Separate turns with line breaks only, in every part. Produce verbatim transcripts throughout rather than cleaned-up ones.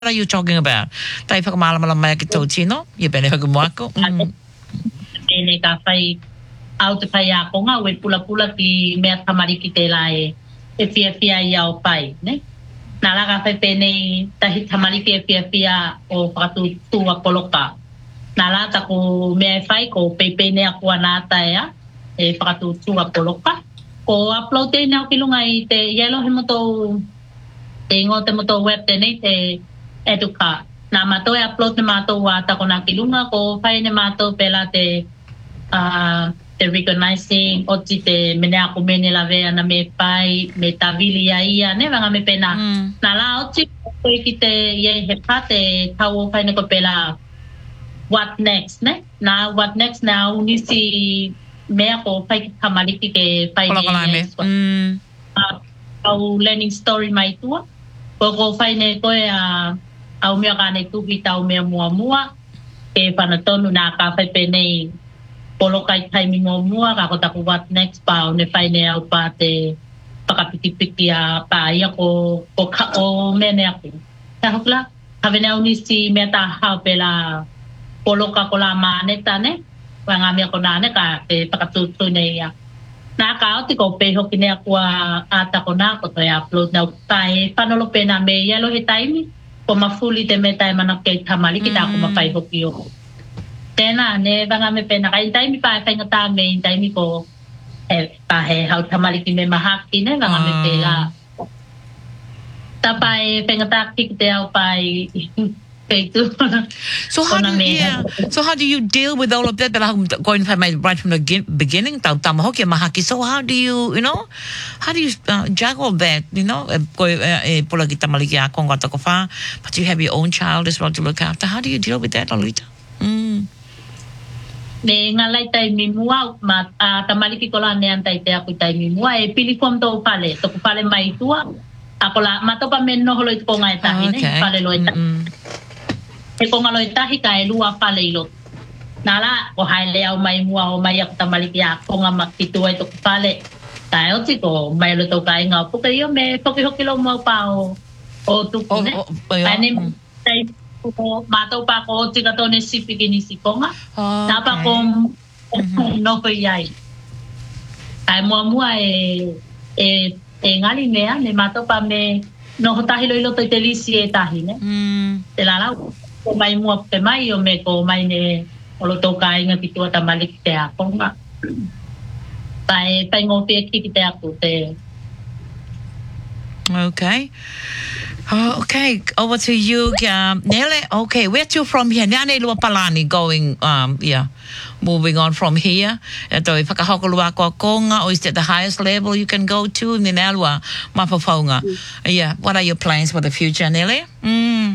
are you talking about? Tai whakamala mai ki tau tino, ia pene whakamuako.
Pene ka whai au te whai a konga, we pula pula ki mea tamariki te lae e fia fia i au whai, ne? Nā la ka whai pene tahi tamariki e fia fia o whakatu tua koloka. Nā la tako mea e whai ko peipene a kua nā taea e whakatu tua koloka. Ko upload te nao ki lunga i te yellow he moto te ingo te moto web te nei te eduka. Nā mato e upload te mato wa tako nā ki lunga ko whai ne mato pela te uh, te recognizing oti te mene ako mene la vea na me pai me tavili ia ia ne vanga me pena. Mm. Nā la oti ko ki te ye he pate tau o whai ne ko pela what next ne? Nā what next nā unisi mea ko whai ki tamariki ke whai ne mm. uh, au learning story mai tua. Ko ko whai ne koe a au mea kane tuhi tau mea mua mua ke whanatonu nā ka whai penei polo kai taimi mua mua ka ko taku what next pa o ne whai ne au pa te whakapitipiti a pa ia ko ko ka o mene aku. Ta hokla, hawene au nisi mea ta hao pela polo ka ko la maaneta ne? Wanga mea ko nane ka te pakatutu nei ia. Nā ka oti ko peho ki nea kua ata ko nā ko toi upload nau tae whanolo pena me yellow he taimi ko mafuli te me tae mana kei tamari ki tā ko mawhai hoki o. Tēnā ne wanga me pena kai taimi pa e whaingatā me i taimi ko e pa he hau tamari ki me mahaki ne wanga me pela. Tā pa e whaingatā ki te au pa i
So how do you, yeah. So how do you deal with all of that? That I'm going from my right from the beginning. Tau tamahoki mahaki. So how do you, you know, how do you uh, juggle that? You know, e pula ki tamaliki a konga tako wha, but you have your own child as well to look after. How do you deal with that, Lolita? Mm.
Me ngalai tai mi mua ma tamaliki kola ne antai te aku tai mi mua e pili kom to pale to pale mai tua akola matopa men no holo ko ngai tahi ne pale loita. E konga loi tahi ka e lua pale ilo. Nala, ko hai lea o mai mua o mai aku tamaliki a konga makitua i toku pale. Tae oti ko mai lo tau ka inga o puka iyo me toki hoki lo mau pa o o tuku ne. Pane tai ko matau pa ko oti ka tone sipi ki nisi konga. Napa ko noko iai. Ai mua mua e e e ngali mea ne matau pa me noho tahi lo ilo toi te lisi e tahi ne. Te lalau. Ko mai mua pe mai o me ko mai ne o lo tau ka inga ki tua tamaliki te a konga. Pai, pai ngopi e ki te aku te.
Okay. Uh, okay, over to you, um, Nele. Okay, where to from here? Nane lua palani going, um, yeah, moving on from here. Eto i whakahokolua ko konga, or is that the highest level you can go to? Ninelua mapafonga. Yeah, what are your plans for the future, Nele? Mm.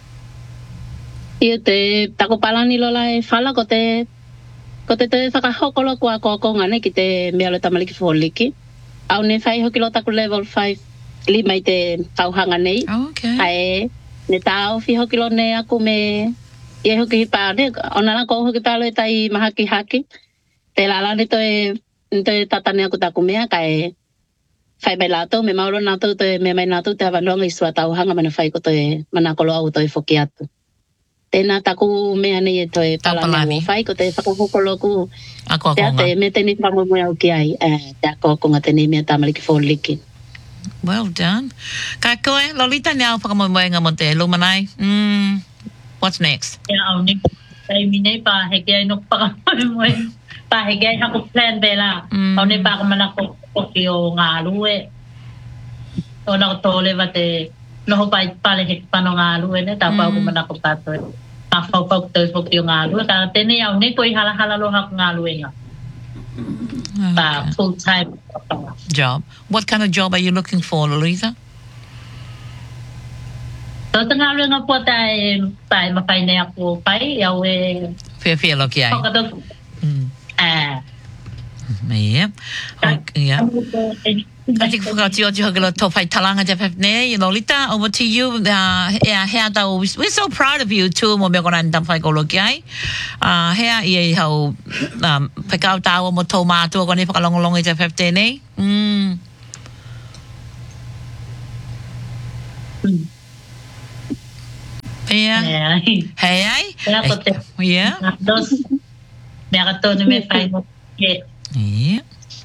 Ia te tako palani lola e whala ko te ko te te whakahokolo kua ko konga ne ki te mea lo tamaliki wholiki. Au ne whai hoki lo taku level five li mai te tauhanga nei.
Okay.
Hae ne tau whi hoki lo ne aku me ie hoki hipa ne onana ko hoki palo e tai mahaki haki. Te lala ne toe te tatane aku taku mea kai whai mai lato me mauro nato te me mai nato te hawanonga i sua tauhanga mana whai ko te manakolo au toe whoki atu. Tēnā taku mea nei e toi palani o whai, ko te whakahokolo ku.
Ako
Te ate, me tēnei whamumui au ki ai, te ako konga tēnei mea tamaliki wholiki.
Well done. Ka koe, Lolita ni au whakamumui ngā mo te lumanai. Mm, what's next?
Ia au ni, tai minei pa heke ai nok whakamumui. Pa heke ai hako plan bela. Au ne pa kamana ko koki o ngā lue. O na ko tōle wa te noho pai pale heke pano ngā lue ne, tā pau kumana ko tātoi. Ma whau pau tau hoki o ngā lue, ka tēnei au ne koi hala hala loha ko ngā lue ngā. Pa full time
job. What kind of job are you looking for, Lolita?
Tō ta ngā lue ngā pua tai pai mawhai nei ako pai, iau e...
Whia whia loki ai.
Whakatok. Ah.
Yeah. Okay, yeah. I think forgot you to go to fight talanga Jeff ne Lolita over to you uh yeah here we're so proud of you too mo me gona ndam fai ko loki ai uh here ye how um pick out our mo tomato ko ni fa long long Jeff ne mm Yeah. Hey, ai. Yeah.
Dos. Mea to ni me fai mo ke.
Yeah.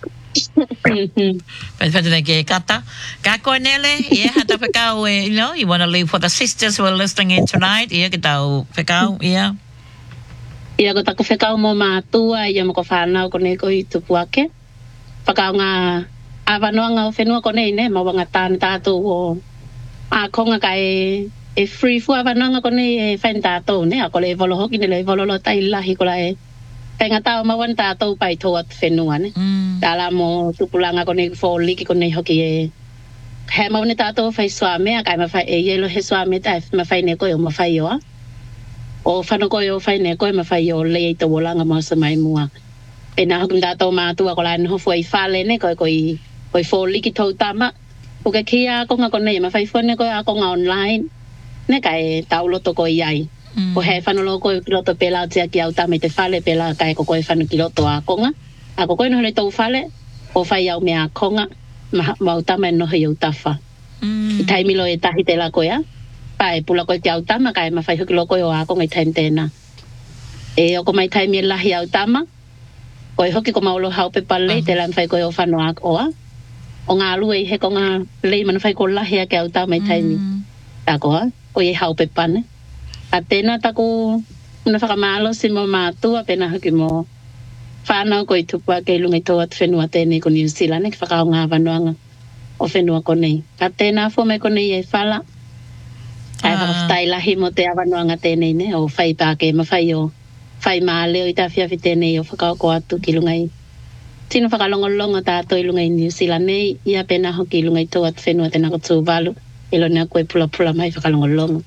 But for the gay kata, kako nele, yeah, hata pekau, you know, you want to leave for the sisters who are listening in tonight, yeah, kita pekau, yeah.
Ia ko tako whekau mo mātua, ia mo ko whanau ko ne ko i tupu ake. Whakau ngā awanoa ngā o whenua ko nei ne, ma wanga tāne tātou o a konga ka e, e free fu awanoa ngā ko nei e whain tātou ne, a ko le volo hoki ne le volo lo tai lahi ko la e. Tenga tau mawan tātou pai tō at whenua ne. Tāla mo tupulanga ko nei fo liki ko nei hoki e. He mau ne tātou whai swa mea, kai ma whai e yelo he swa mea tai ma whai ne koe o ma whai oa. O whano koe o whai ne koe ma whai o lei to wolanga mo sa mai mua. E nā hukum tātou mātua ko lai noho fuai whale ne koe koe koe fō liki tau tama. O ke kia ko ngā ko nei ma whai fuane koe a ko ngā online. Ne kai tau loto koe iai. O he whano lo koe kiloto pela o tia ki au tama i te whale pela kai ko koe whano kiloto a konga. A ko koe noho le tau whale o whai au mea konga ma au tama e noho i au tawha. I taimilo e tahi te la koe a. Pai pula koe te au tama kai ma whai huki loko o a konga i taim tēnā. E o ko mai taimi e lahi au tama, koe hoki ko maulo hau pe pale te lan whai koe o whanoa oa. O ngā lue i he ko ngā lei mana whai ko lahi a ke au tama i taimi. Tā koa, koe e hau pe pane. A tēnā tako, una whakamalo si mo mātua pena hoki mo whanau koe tupua kei lungai tō at whenua tēnei ko New Zealand, e ki whakao ngā wanoanga o whenua ko nei. A tēnā fo mai ko nei e whala. Ai whakawhitai lahi mo te awanoanga tēnei ne, o whai pāke ma whai o whai maa leo i tā whiawhi tēnei o whakao ko atu ki lungai. Tino whakalongolonga tātou i lungai New Zealand nei, ia pena hoki i lungai tō at whenua tēnā ko tūwalu, e lo nea koe pula pula mai whakalongolonga.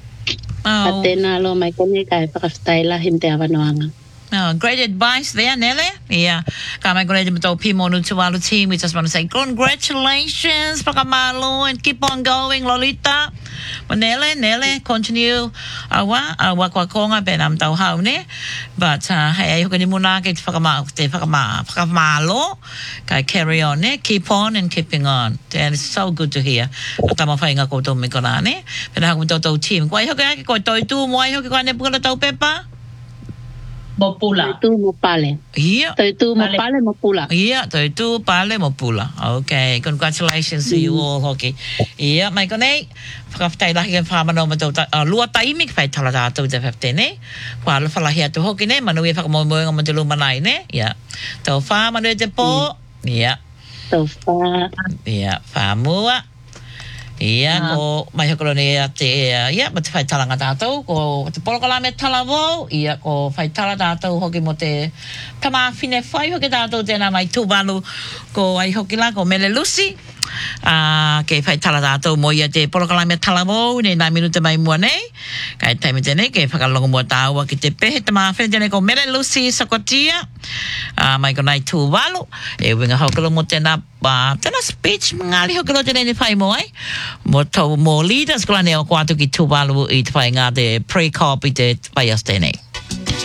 A tēnā lo mai konei kai whakawhitai lahi mo te awanoanga.
Oh, great advice there, Nele. Yeah. Ka mai kone te Pimo Nutualu team. We just want to say congratulations, Pakamalo, and keep on going, Lolita. Well, Nele, Nele, continue. Awa, awa kwa konga pe nam tau hau ne. But, uh, hey, hoka ni muna ke te Pakama, te Pakama, Pakamalo. Ka carry on ne. Keep on and keeping on. And it's so good to hear. Atama whainga koutou me kona ne. Pena haku me tau team. Kwa hoka ake koe toi tu, moai hoki kwa ne pukala tau pepa?
Mo pula.
Toi tu mo pale.
Yeah.
Toi tu mo pale mo pula.
Yeah, toi tu pale mo pula. Okay, congratulations to you all, hoki. Yeah, mai konei. Whakawhitai lahi ke whamano ma tau lua taimi ki whai tala tātou te whapte ne. Wha ala whalahi atu hoki ne, manu e whakamoemoenga ma te lumanai ne. Yeah. Tau wha manu e te pō. Yeah.
Tau wha.
Yeah, wha mua. Ia, ko mai hokoro ne a te, ia, ma te whai talanga tātou, ko te porokala me tala wau, ia, ko whai tala tātou hoki mo te tamawhine whai hoki tātou tēnā mai tūwanu, ko ai hoki la, ko Mele Lucy, uh, ke whai tala tātou mo ia te porokala me tala wau, ne nā minuta mai mua nei, kai taime tēne, ke whakalongo mua tāua ki te pehe tamawhine tēne, ko Mele Lucy Sakotia, uh, mai ko nai tūwanu, e winga hokoro mo tēnā, Uh, tēnā speech ngali hokoro tēne ni whai mo ai. Mo tau mo leaders kula ne o kua atu ki tūwalu i te whai ngā te pre-cop i te whai as tēnei.